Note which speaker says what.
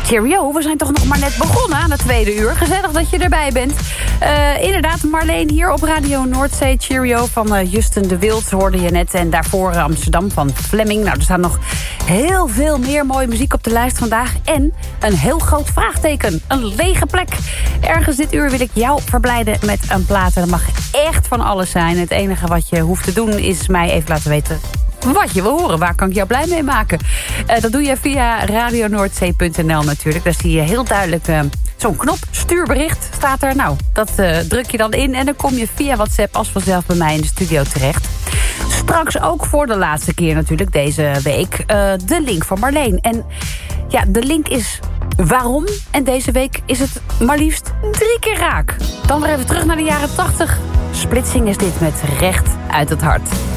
Speaker 1: Cheerio, we zijn toch nog maar net begonnen aan het tweede uur. Gezellig dat je erbij bent. Inderdaad, Marleen hier op Radio Noordzee. Cheerio van Justin de Wild hoorde je net. En daarvoor Amsterdam van Fleming. Nou, er staat nog heel veel meer mooie muziek op de lijst vandaag. En een heel groot vraagteken. Een lege plek. Ergens dit uur wil ik jou verblijden met een plaat. En dat mag echt van alles zijn. Het enige wat je hoeft te doen is mij even laten weten wat je wil horen. Waar kan ik jou blij mee maken? Dat doe je via radionoordzee.nl natuurlijk. Daar zie je heel duidelijk zo'n knop. Stuurbericht staat er. Nou, dat druk je dan in. En dan kom je via WhatsApp als vanzelf bij mij in de studio terecht. Straks ook voor de laatste keer natuurlijk deze week de link van Marleen. En ja, de link is waarom. En deze week is het maar liefst 3 keer raak. Dan weer even terug naar de jaren 80. Splitsing is dit met Recht uit het Hart.